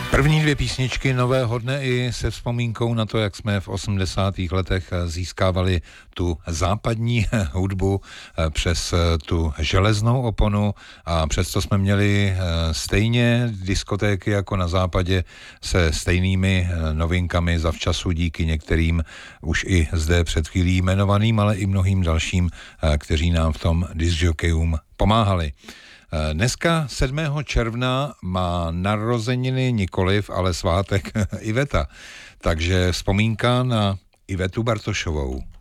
První dvě písničky Nového dne i se vzpomínkou na to, jak jsme v 80. letech získávali tu západní hudbu přes tu železnou oponu a přesto jsme měli stejně diskotéky jako na západě se stejnými novinkami zavčasu díky některým už i zde před chvílí jmenovaným, ale i mnohým dalším, kteří nám v tom discjokejům pomáhali. Dneska 7. června má narozeniny nikoliv, ale svátek Iveta. Takže vzpomínka na Ivetu Bartošovou.